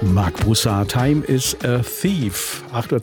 Marc Broussard, Time is a Thief.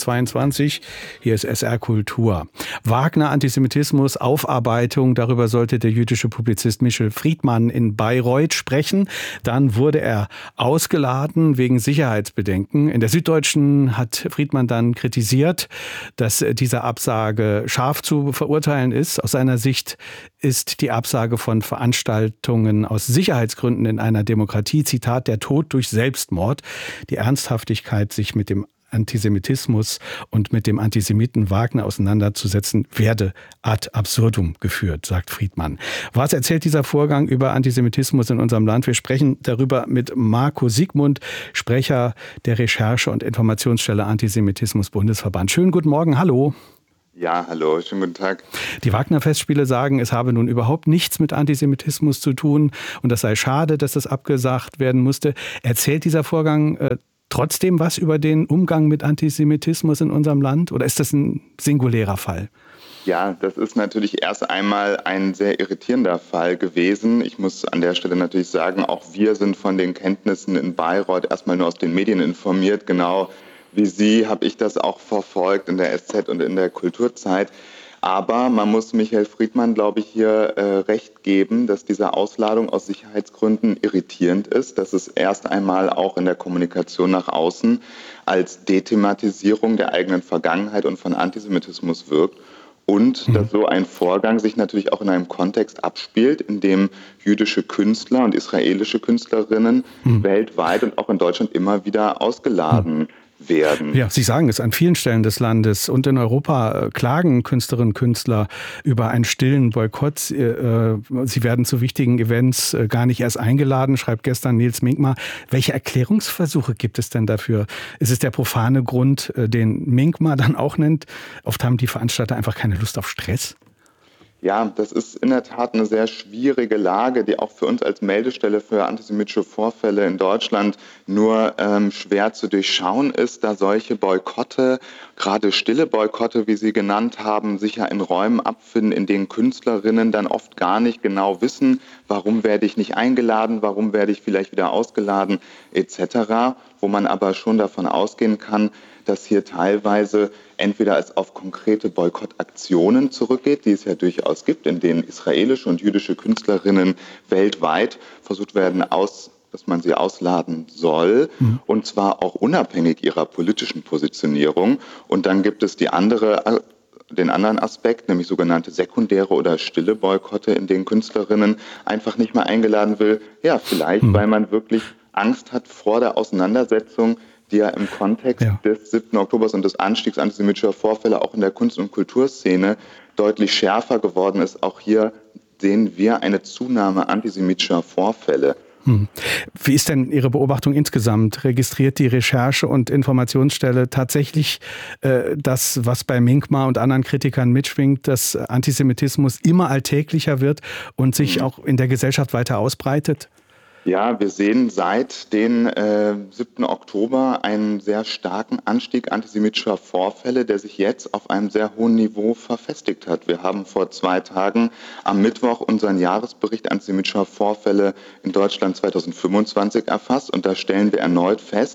8.22 Uhr, hier ist SR Kultur. Wagner, Antisemitismus, Aufarbeitung, darüber sollte der jüdische Publizist Michel Friedmann in Bayreuth sprechen. Dann wurde er ausgeladen wegen Sicherheitsbedenken. In der Süddeutschen hat Friedmann dann kritisiert, dass diese Absage scharf zu verurteilen ist. Aus seiner Sicht ist die Absage von Veranstaltungen aus Sicherheitsgründen in einer Demokratie, Zitat, der Tod durch Selbstmord. Die Ernsthaftigkeit, sich mit dem Antisemitismus und mit dem Antisemiten Wagner auseinanderzusetzen, werde ad absurdum geführt, sagt Friedmann. Was erzählt dieser Vorgang über Antisemitismus in unserem Land? Wir sprechen darüber mit Marco Siegmund, Sprecher der Recherche- und Informationsstelle Antisemitismus-Bundesverband. Schönen guten Morgen, hallo. Ja, hallo, schönen guten Tag. Die Wagner-Festspiele sagen, es habe nun überhaupt nichts mit Antisemitismus zu tun und das sei schade, dass das abgesagt werden musste. Erzählt dieser Vorgang trotzdem was über den Umgang mit Antisemitismus in unserem Land oder ist das ein singulärer Fall? Ja, das ist natürlich erst einmal ein sehr irritierender Fall gewesen. Ich muss an der Stelle natürlich sagen, auch wir sind von den Kenntnissen in Bayreuth erstmal nur aus den Medien informiert. Genau wie Sie habe ich das auch verfolgt in der SZ und in der Kulturzeit. Aber man muss Michael Friedmann, glaube ich, hier recht geben, dass diese Ausladung aus Sicherheitsgründen irritierend ist, dass es erst einmal auch in der Kommunikation nach außen als Dethematisierung der eigenen Vergangenheit und von Antisemitismus wirkt. Und dass so ein Vorgang sich natürlich auch in einem Kontext abspielt, in dem jüdische Künstler und israelische Künstlerinnen weltweit und auch in Deutschland immer wieder ausgeladen werden. Ja, Sie sagen es, an vielen Stellen des Landes und in Europa klagen Künstlerinnen und Künstler über einen stillen Boykott. Sie werden zu wichtigen Events gar nicht erst eingeladen, schreibt gestern Nils Minkmar. Welche Erklärungsversuche gibt es denn dafür? Ist es der profane Grund, den Minkmar dann auch nennt? Oft haben die Veranstalter einfach keine Lust auf Stress. Ja, das ist in der Tat eine sehr schwierige Lage, die auch für uns als Meldestelle für antisemitische Vorfälle in Deutschland nur schwer zu durchschauen ist, da solche Boykotte, gerade stille Boykotte, wie Sie genannt haben, sich ja in Räumen abfinden, in denen Künstlerinnen dann oft gar nicht genau wissen, warum werde ich nicht eingeladen, warum werde ich vielleicht wieder ausgeladen etc., wo man aber schon davon ausgehen kann, dass hier teilweise entweder es auf konkrete Boykottaktionen zurückgeht, die es ja durchaus gibt, in denen israelische und jüdische Künstlerinnen weltweit versucht werden, dass man sie ausladen soll, und zwar auch unabhängig ihrer politischen Positionierung. Und dann gibt es den anderen Aspekt, nämlich sogenannte sekundäre oder stille Boykotte, in denen Künstlerinnen einfach nicht mehr eingeladen will. Ja, vielleicht, weil man wirklich Angst hat vor der Auseinandersetzung, die ja im Kontext des 7. Oktobers und des Anstiegs antisemitischer Vorfälle auch in der Kunst- und Kulturszene deutlich schärfer geworden ist. Auch hier sehen wir eine Zunahme antisemitischer Vorfälle. Wie ist denn Ihre Beobachtung insgesamt? Registriert die Recherche- und Informationsstelle tatsächlich das, was bei Minkmar und anderen Kritikern mitschwingt, dass Antisemitismus immer alltäglicher wird und sich auch in der Gesellschaft weiter ausbreitet? Ja, wir sehen seit dem 7. Oktober einen sehr starken Anstieg antisemitischer Vorfälle, der sich jetzt auf einem sehr hohen Niveau verfestigt hat. Wir haben vor 2 Tagen am Mittwoch unseren Jahresbericht antisemitischer Vorfälle in Deutschland 2025 erfasst und da stellen wir erneut fest,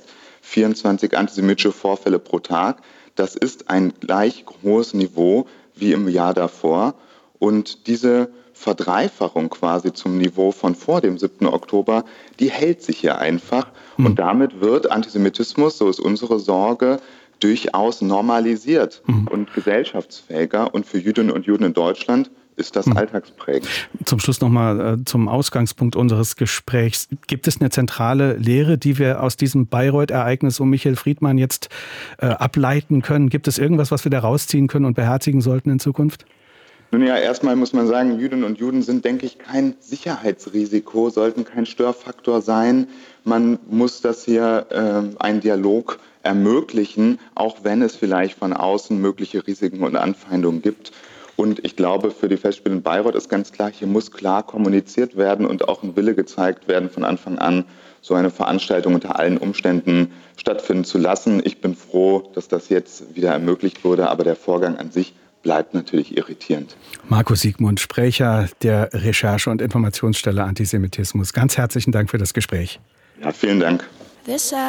24 antisemitische Vorfälle pro Tag. Das ist ein gleich hohes Niveau wie im Jahr davor und diese Verdreifachung quasi zum Niveau von vor dem 7. Oktober, die hält sich hier einfach. Und damit wird Antisemitismus, so ist unsere Sorge, durchaus normalisiert und gesellschaftsfähiger. Und für Jüdinnen und Juden in Deutschland ist das alltagsprägend. Zum Schluss nochmal zum Ausgangspunkt unseres Gesprächs. Gibt es eine zentrale Lehre, die wir aus diesem Bayreuth-Ereignis um Michael Friedmann jetzt ableiten können? Gibt es irgendwas, was wir da rausziehen können und beherzigen sollten in Zukunft? Nun ja, erstmal muss man sagen, Jüdinnen und Juden sind, denke ich, kein Sicherheitsrisiko, sollten kein Störfaktor sein. Man muss das hier einen Dialog ermöglichen, auch wenn es vielleicht von außen mögliche Risiken und Anfeindungen gibt. Und ich glaube, für die Festspiele in Bayreuth ist ganz klar, hier muss klar kommuniziert werden und auch ein Wille gezeigt werden, von Anfang an so eine Veranstaltung unter allen Umständen stattfinden zu lassen. Ich bin froh, dass das jetzt wieder ermöglicht wurde, aber der Vorgang an sich bleibt natürlich irritierend. Marco Siegmund, Sprecher der Recherche- und Informationsstelle Antisemitismus. Ganz herzlichen Dank für das Gespräch. Ja, vielen Dank.